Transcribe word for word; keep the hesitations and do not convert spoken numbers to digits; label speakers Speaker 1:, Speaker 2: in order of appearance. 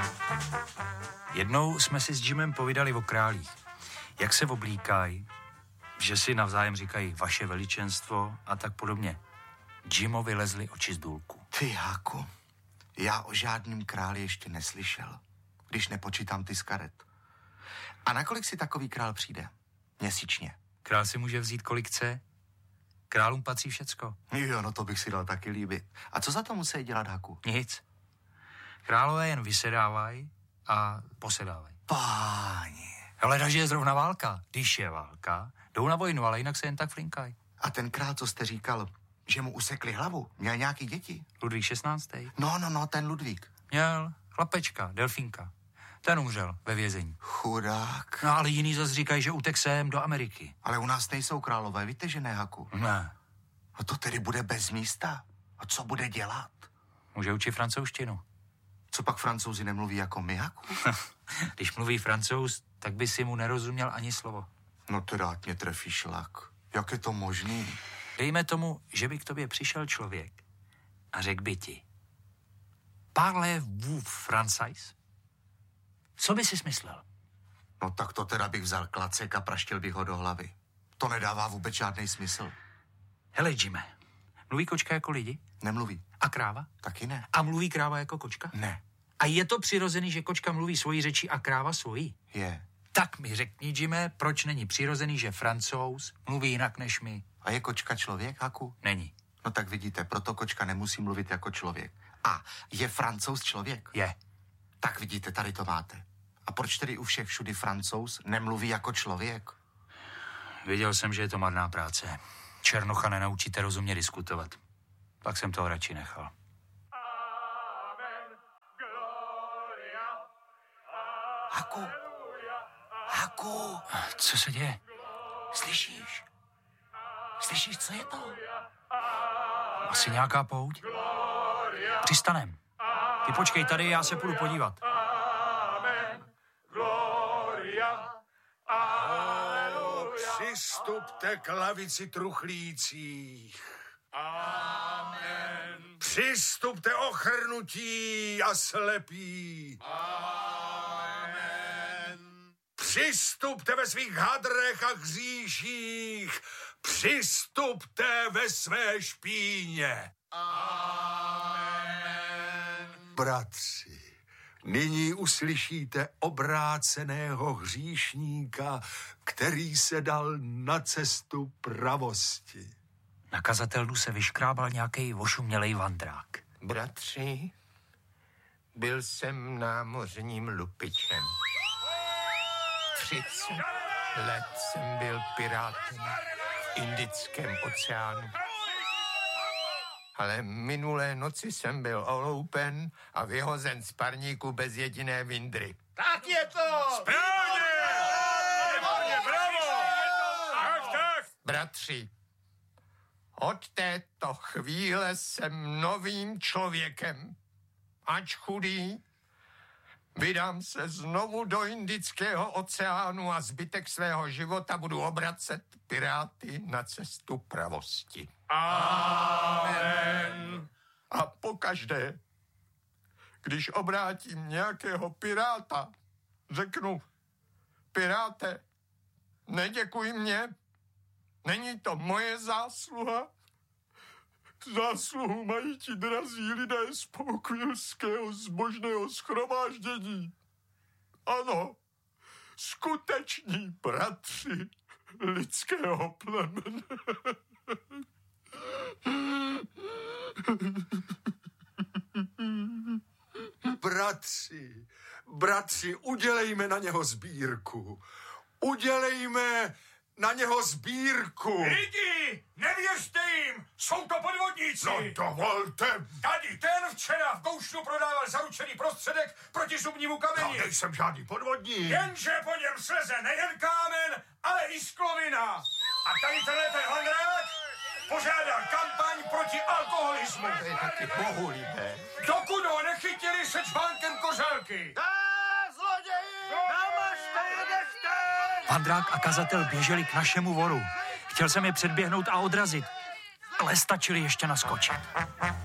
Speaker 1: Jednou jsme si s Jimem povídali o králích. Jak se oblíkají, že si navzájem říkají vaše veličenstvo a tak podobně. Jimovi lezly oči z důlku.
Speaker 2: Ty, Háku, já o žádným králi ještě neslyšel, když nepočítám ty z karet. A nakolik si takový král přijde? Měsíčně.
Speaker 1: Král si může vzít kolik chce. Králům patří všecko.
Speaker 2: Jo, no to bych si dal taky líbit. A co za to musí dělat, Háku?
Speaker 1: Nic. Králové jen vysedávají a posedávají.
Speaker 2: Páni.
Speaker 1: Ale že je zrovna válka. Když je válka, jdou na vojnu, ale jinak se jen tak flinkají.
Speaker 2: A ten král, co jste říkal, že mu usekli hlavu, měl nějaký děti?
Speaker 1: Ludvík šestnáctý.
Speaker 2: No, no, no, ten Ludvík.
Speaker 1: Měl chlapečka, delfínka. Ten umřel ve vězení.
Speaker 2: Chudák.
Speaker 1: No ale jiný zase říkají, že utek sem do Ameriky.
Speaker 2: Ale u nás nejsou králové, víte, že ne, Haku?
Speaker 1: Ne.
Speaker 2: A to tedy bude bez místa. A co bude dělat?
Speaker 1: Může učit francouzštinu.
Speaker 2: Co pak Francouzi nemluví jako my, Haku?
Speaker 1: Když mluví Francouz, tak by si mu nerozuměl ani slovo.
Speaker 2: No teda ať mě trefí šlak. Jak je to možný?
Speaker 1: Dejme tomu, že by k tobě přišel člověk a řekl by ti: Parlez-vous français? Co by si smyslel?
Speaker 2: No tak to teda bych vzal klacek a praštil bych ho do hlavy. To nedává vůbec žádný smysl.
Speaker 1: Hele, Jime, mluví kočka jako lidi?
Speaker 2: Nemluví.
Speaker 1: A kráva?
Speaker 2: Taky ne.
Speaker 1: A mluví kráva jako kočka?
Speaker 2: Ne.
Speaker 1: A je to přirozený, že kočka mluví svojí řečí a kráva svojí?
Speaker 2: Je.
Speaker 1: Tak mi řekni, Jime, proč není přirozený, že Francouz mluví jinak než my?
Speaker 2: A je kočka člověk, Haku?
Speaker 1: Není.
Speaker 2: No tak vidíte, proto kočka nemusí mluvit jako člověk. A je Francouz člověk?
Speaker 1: Je.
Speaker 2: Tak vidíte, tady to máte. A proč tedy u všech všudy Francouz nemluví jako člověk?
Speaker 1: Viděl jsem, že je to marná práce. Černocha nenaučíte rozumně diskutovat. Pak jsem toho radši nechal.
Speaker 2: Haku! Haku!
Speaker 1: Co se děje?
Speaker 2: Slyšíš? Slyšíš, co je to?
Speaker 1: Asi nějaká pouť? Přistanem. Ty počkej tady, já se půjdu podívat.
Speaker 3: Přistupte k lavici truchlících. Amen. Přistupte ochrnutí a slepí. Amen. Přistupte ve svých hadrech a hříších. Přistupte ve své špíně. Amen. Bratři, nyní uslyšíte obráceného hříšníka, který se dal na cestu pravosti.
Speaker 1: Na kazatelnu se vyškrábal nějakej ošumělej vandrák.
Speaker 4: Bratři, byl jsem námořním lupičem. Třicet let jsem byl pirátem v Indickém oceánu. Ale minulé noci jsem byl oloupen a vyhozen z parníku bez jediné vindry.
Speaker 3: Tak je to! Správně! Výborně, bravo! Tak, tak!
Speaker 4: Bratři, od této chvíle jsem novým člověkem. Ač chudý, vydám se znovu do Indického oceánu a zbytek svého života budu obracet piráty na cestu pravosti.
Speaker 3: Amen.
Speaker 4: A pokaždé, když obrátím nějakého piráta, řeknu: Piráte, neděkuj mě, není to moje zásluha. Zásluhu mají ti drazí lidé z Poukvilského zbožného shromáždění. Ano, skuteční bratři lidského plemene.
Speaker 3: Bratři, bratři, udělejme na něho sbírku. Udělejme na něho sbírku.
Speaker 5: Lidi, nevěřte jim, jsou to podvodníci.
Speaker 3: No dovolte.
Speaker 5: Tady ten včera v goušnu prodával zaručený prostředek proti zubnímu kameni.
Speaker 3: Já nejsem žádný podvodník.
Speaker 5: Jenže po něm sleze nejen kámen, ale i sklovina. A tady tenhle ten vandrák požádal kampaň proti alkoholismu.
Speaker 4: To je taky bohulibé.
Speaker 5: Dokud ho nechytili se čvánkem kořálky.
Speaker 1: Vandrák a kazatel běželi k našemu voru. Chtěl jsem je předběhnout a odrazit, ale stačili ještě naskočit.